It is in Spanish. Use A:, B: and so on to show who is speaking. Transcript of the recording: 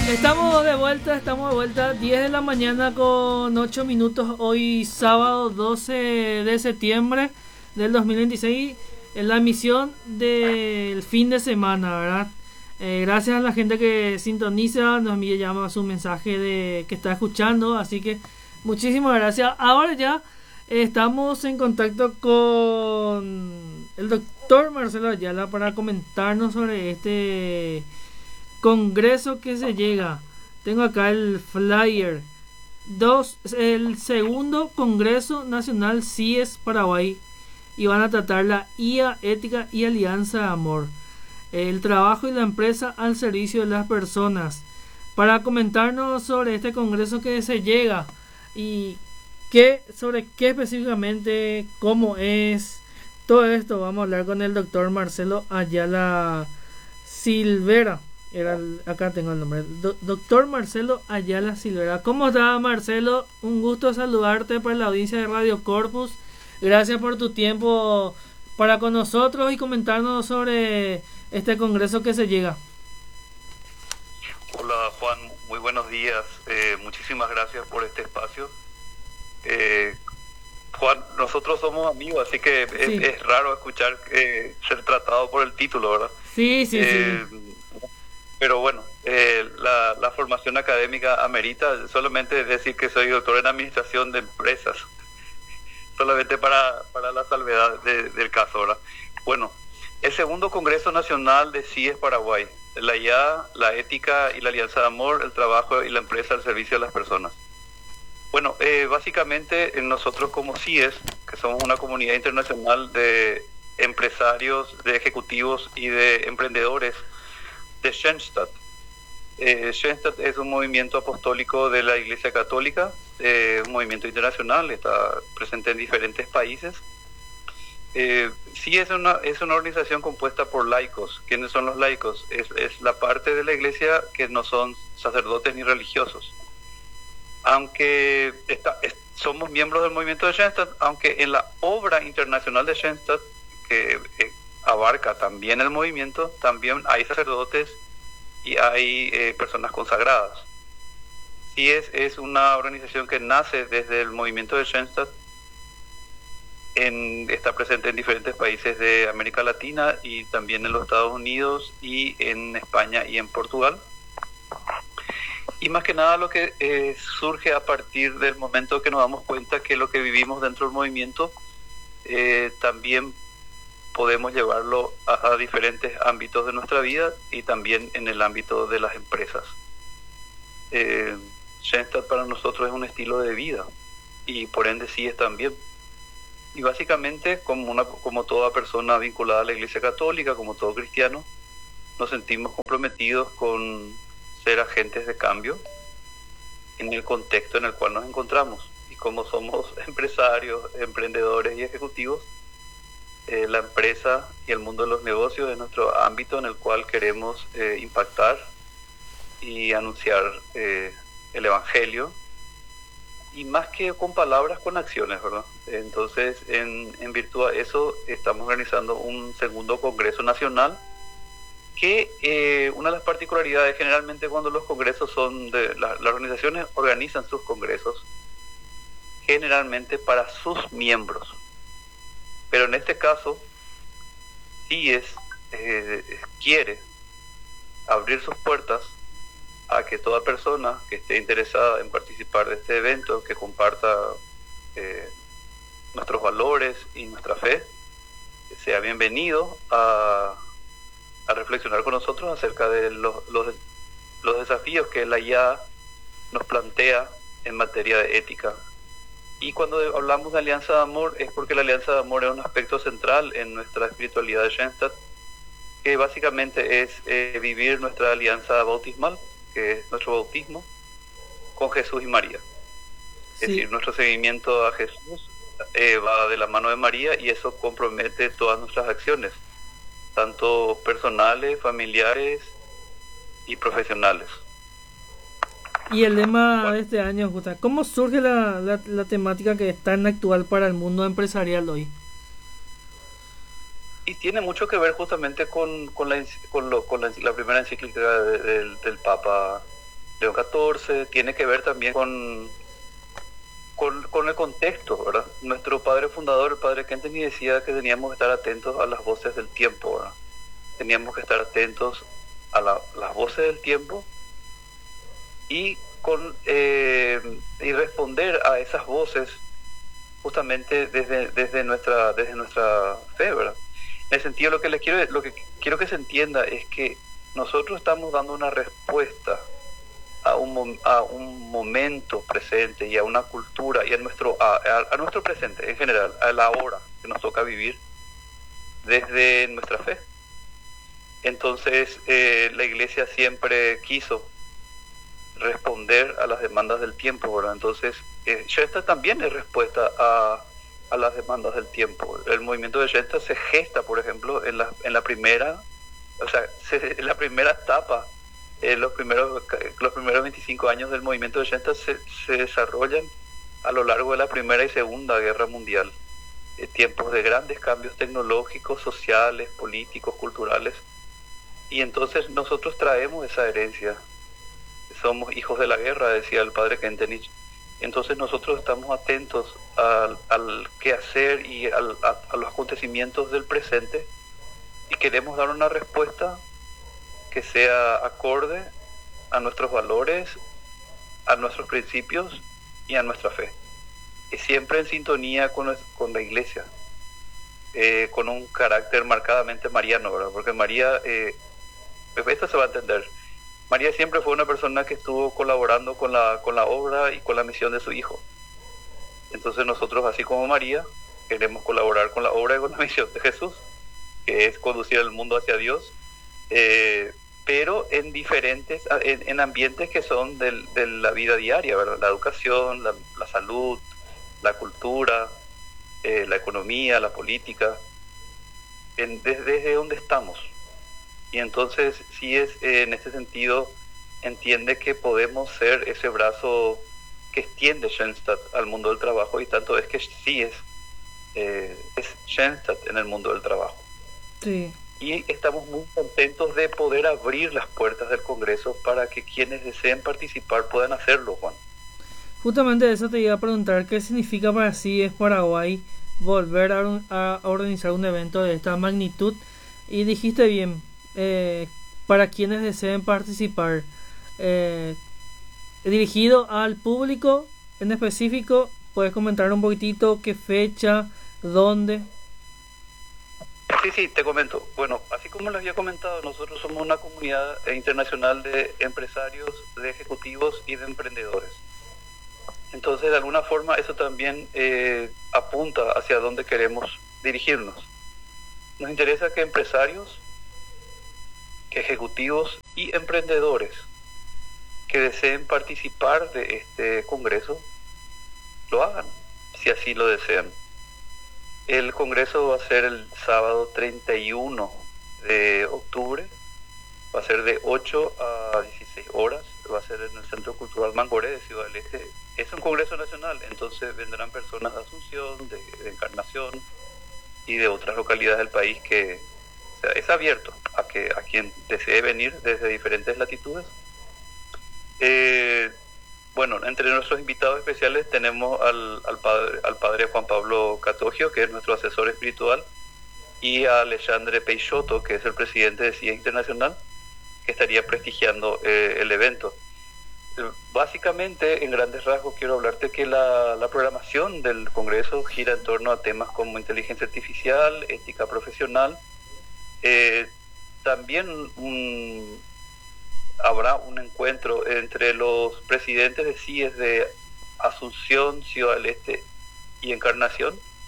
A: Estamos de vuelta, 10 de la mañana con 8 minutos, hoy sábado 12 de septiembre del 2026, en la emisión del fin de semana, ¿verdad? Gracias a la gente que sintoniza, nos envía llama su mensaje de que está escuchando, así que muchísimas gracias. Ahora ya estamos en contacto con el doctor Marcelo Ayala para comentarnos sobre este congreso que se llega. Tengo acá el flyer. El segundo Congreso Nacional CIES Paraguay, y van a tratar la IA, ética y alianza de amor, el trabajo y la empresa al servicio de las personas. Para comentarnos sobre este congreso que se llega y sobre qué específicamente, cómo es todo esto, vamos a hablar con el doctor Marcelo Ayala Silvera. Acá tengo el nombre, doctor Marcelo Ayala Silvera. ¿Cómo está, Marcelo? Un gusto saludarte para la audiencia de Radio Corpus. Gracias por tu tiempo para con nosotros y comentarnos sobre este congreso que se llega.
B: Hola, Juan, muy buenos días. Muchísimas gracias por este espacio. Juan, nosotros somos amigos, así que
A: Sí.
B: es raro escuchar ser tratado por el título, ¿verdad?
A: Sí.
B: Pero bueno, la formación académica amerita. Solamente decir que soy doctor en administración de empresas, solamente para la salvedad del caso, ¿verdad? Bueno, el segundo Congreso Nacional de CIES Paraguay, la IA, la ética y la alianza de amor, el trabajo y la empresa al servicio de las personas. Bueno, básicamente nosotros como CIES, que somos una comunidad internacional de empresarios, de ejecutivos y de emprendedores de Schoenstatt. Schoenstatt es un movimiento apostólico de la Iglesia Católica, un movimiento internacional, está presente en diferentes países. Sí, es una organización compuesta por laicos. ¿Quiénes son los laicos? Es la parte de la Iglesia que no son sacerdotes ni religiosos. Aunque somos miembros del movimiento de Schoenstatt, aunque en la obra internacional de Schoenstatt, que abarca también el movimiento, también hay sacerdotes y hay personas consagradas. Sí, es una organización que nace desde el movimiento de Schoenstatt, está presente en diferentes países de América Latina y también en los Estados Unidos y en España y en Portugal. Y más que nada lo que surge a partir del momento que nos damos cuenta que lo que vivimos dentro del movimiento también podemos llevarlo a diferentes ámbitos de nuestra vida y también en el ámbito de las empresas. Schoenstatt para nosotros es un estilo de vida y por ende sí es también. Y básicamente, como toda persona vinculada a la Iglesia Católica, como todo cristiano, nos sentimos comprometidos con ser agentes de cambio en el contexto en el cual nos encontramos. Y como somos empresarios, emprendedores y ejecutivos, la empresa y el mundo de los negocios es nuestro ámbito en el cual queremos impactar y anunciar el Evangelio, y más que con palabras, con acciones, ¿verdad? Entonces, en virtud de eso, estamos organizando un segundo Congreso Nacional que una de las particularidades, generalmente cuando los congresos son las organizaciones organizan sus congresos generalmente para sus miembros. Pero en este caso, CIES quiere abrir sus puertas a que toda persona que esté interesada en participar de este evento, que comparta nuestros valores y nuestra fe, sea bienvenido a reflexionar con nosotros acerca de los desafíos que la IA nos plantea en materia de ética. Y cuando hablamos de alianza de amor, es porque la alianza de amor es un aspecto central en nuestra espiritualidad de Schoenstatt, que básicamente es vivir nuestra alianza bautismal, que es nuestro bautismo, con Jesús y María. Es decir, nuestro seguimiento a Jesús va de la mano de María, y eso compromete todas nuestras acciones, tanto personales, familiares y profesionales.
A: Y el lema de este año, ¿cómo surge la temática que es tan actual para el mundo empresarial hoy?
B: Y tiene mucho que ver justamente con la primera encíclica del Papa León XIV, tiene que ver también con el contexto, ¿verdad? Nuestro padre fundador, el padre Kentenich, decía que teníamos que estar atentos a las voces del tiempo, ¿verdad? Teníamos que estar atentos a las voces del tiempo y y responder a esas voces justamente desde nuestra fe, ¿verdad? En el sentido, lo que quiero que se entienda es que nosotros estamos dando una respuesta a un momento presente y a una cultura y a nuestro presente en general, a la hora que nos toca vivir desde nuestra fe. Entonces, la Iglesia siempre quiso responder a las demandas del tiempo, ¿verdad? Entonces, Shensta también es respuesta a las demandas del tiempo. El movimiento de Shensta se gesta, por ejemplo, en la primera, en la primera etapa. Los primeros 25 años del movimiento de Shensta se desarrollan a lo largo de la Primera y Segunda Guerra Mundial. Tiempos de grandes cambios tecnológicos, sociales, políticos, culturales. Y entonces nosotros traemos esa herencia. Somos hijos de la guerra, decía el padre Kentenich. Entonces nosotros estamos atentos al quehacer y a los acontecimientos del presente y queremos dar una respuesta que sea acorde a nuestros valores, a nuestros principios y a nuestra fe. Y siempre en sintonía con la Iglesia, con un carácter marcadamente mariano, ¿verdad? Porque María, esto se va a entender, María siempre fue una persona que estuvo colaborando con la obra y con la misión de su Hijo. Entonces nosotros, así como María, queremos colaborar con la obra y con la misión de Jesús, que es conducir al mundo hacia Dios, pero en ambientes que son de la vida diaria, ¿verdad? La educación, la salud, la cultura, la economía, la política, desde donde estamos. Y entonces, sí en este sentido, entiende que podemos ser ese brazo que extiende Schoenstatt al mundo del trabajo, y tanto es que sí es Schoenstatt en el mundo del trabajo.
A: Sí.
B: Y estamos muy contentos de poder abrir las puertas del Congreso para que quienes deseen participar puedan hacerlo, Juan.
A: Justamente eso te iba a preguntar, ¿qué significa para CIES Paraguay volver a organizar un evento de esta magnitud? Y dijiste bien, para quienes deseen participar, dirigido al público en específico. ¿Puedes comentar un poquitito qué fecha, dónde?
B: Sí, te comento. Bueno, así como les había comentado, nosotros somos una comunidad internacional de empresarios, de ejecutivos y de emprendedores. Entonces, de alguna forma, eso también apunta hacia dónde queremos dirigirnos. Nos interesa que empresarios, que ejecutivos y emprendedores que deseen participar de este congreso lo hagan, si así lo desean. El congreso va a ser el sábado 31 de octubre, va a ser de 8 a 16 horas, va a ser en el Centro Cultural Mangoré de Ciudad del Este. Es un congreso nacional, entonces vendrán personas de Asunción, de Encarnación y de otras localidades del país, que es abierto a quien desee venir desde diferentes latitudes. Bueno, entre nuestros invitados especiales tenemos al padre Juan Pablo Catogio, que es nuestro asesor espiritual, y a Alexandre Peixoto, que es el presidente de CIES Internacional, que estaría prestigiando el evento. Básicamente, en grandes rasgos, quiero hablarte que la programación del Congreso gira en torno a temas como inteligencia artificial, ética profesional. También habrá un encuentro entre los presidentes de CIES de Asunción, Ciudad del Este y Encarnación,